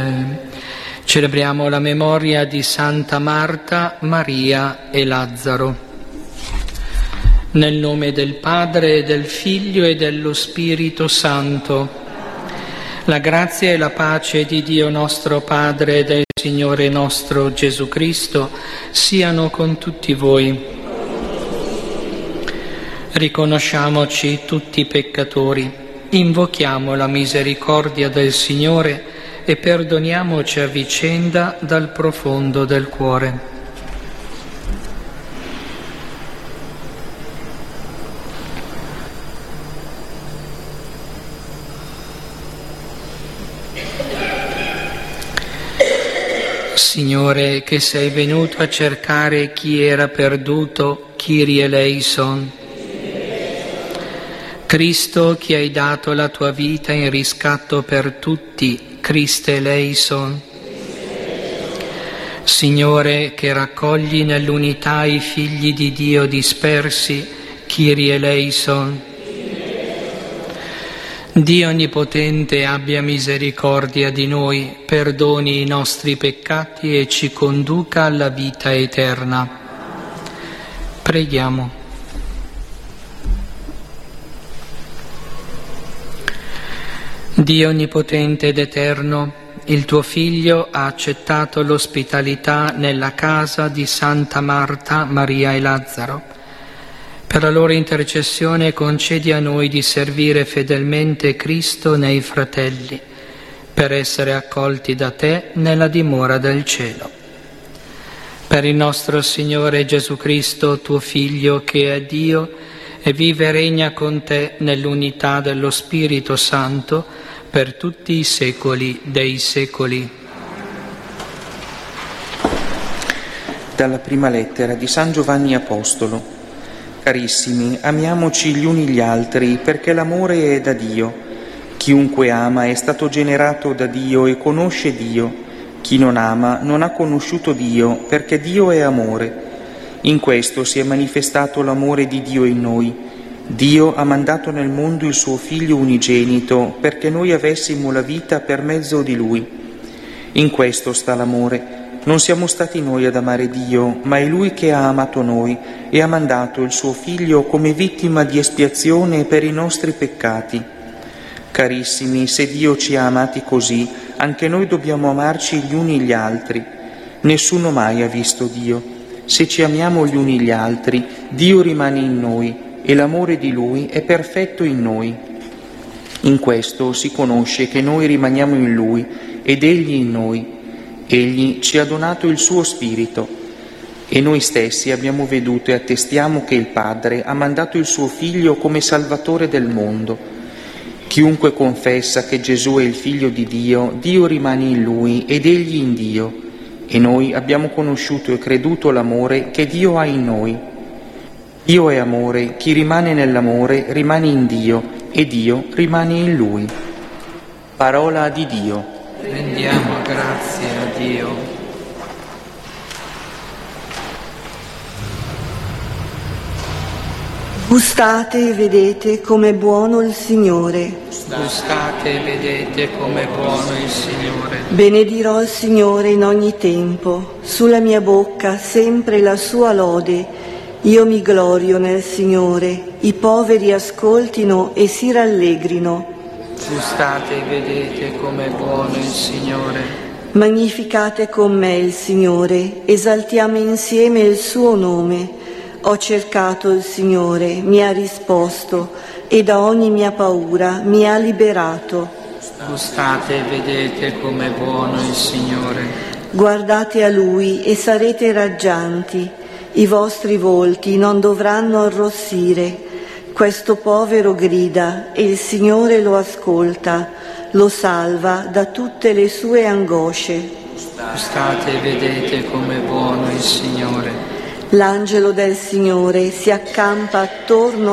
Celebriamo la memoria di Santa Marta, Maria e Lazzaro. Nel nome del Padre, del Figlio e dello Spirito Santo. La grazia e la pace di Dio nostro Padre e del Signore nostro Gesù Cristo siano con tutti voi. Riconosciamoci tutti peccatori, invochiamo la misericordia del Signore e perdoniamoci a vicenda dal profondo del cuore. Signore, che sei venuto a cercare chi era perduto, Kyrie eleison. Cristo, che hai dato la tua vita in riscatto per tutti, Christe eleison. Signore, che raccogli nell'unità i figli di Dio dispersi, Kyrie eleison. Dio Onnipotente abbia misericordia di noi, perdoni i nostri peccati e ci conduca alla vita eterna. Preghiamo. Dio Onnipotente ed Eterno, il tuo Figlio ha accettato l'ospitalità nella casa di Santa Marta, Maria e Lazzaro. Per la loro intercessione concedi a noi di servire fedelmente Cristo nei fratelli, per essere accolti da te nella dimora del cielo. Per il nostro Signore Gesù Cristo, tuo Figlio, che è Dio e vive e regna con te nell'unità dello Spirito Santo per tutti i secoli dei secoli. Dalla prima lettera di San Giovanni Apostolo. Carissimi, amiamoci gli uni gli altri, perché l'amore è da Dio. Chiunque ama è stato generato da Dio e conosce Dio. Chi non ama non ha conosciuto Dio, perché Dio è amore. In questo si è manifestato l'amore di Dio in noi. Dio ha mandato nel mondo il suo Figlio unigenito, perché noi avessimo la vita per mezzo di Lui. In questo sta l'amore. Non siamo stati noi ad amare Dio, ma è Lui che ha amato noi e ha mandato il suo Figlio come vittima di espiazione per i nostri peccati. Carissimi, se Dio ci ha amati così, anche noi dobbiamo amarci gli uni gli altri. Nessuno mai ha visto Dio. Se ci amiamo gli uni gli altri, Dio rimane in noi e l'amore di Lui è perfetto in noi. In questo si conosce che noi rimaniamo in Lui ed Egli in noi. Egli ci ha donato il suo Spirito e noi stessi abbiamo veduto e attestiamo che il Padre ha mandato il suo Figlio come Salvatore del mondo. Chiunque confessa che Gesù è il Figlio di Dio, Dio rimane in Lui ed Egli in Dio, e noi abbiamo conosciuto e creduto l'amore che Dio ha in noi. Dio è amore, chi rimane nell'amore rimane in Dio e Dio rimane in Lui. Parola di Dio. Rendiamo grazie a Dio. Gustate e vedete com'è buono il Signore. Gustate e vedete com'è buono il Signore. Benedirò il Signore in ogni tempo, sulla mia bocca sempre la sua lode. Io mi glorio nel Signore, i poveri ascoltino e si rallegrino. Gustate e vedete com'è buono il Signore. Magnificate con me il Signore, esaltiamo insieme il suo nome. Ho cercato il Signore, mi ha risposto e da ogni mia paura mi ha liberato. Gustate e vedete com'è buono il Signore. Guardate a Lui e sarete raggianti, i vostri volti non dovranno arrossire. Questo povero grida e il Signore lo ascolta, lo salva da tutte le sue angosce. Gustate e vedete com'è buono il Signore. L'angelo del Signore si accampa attorno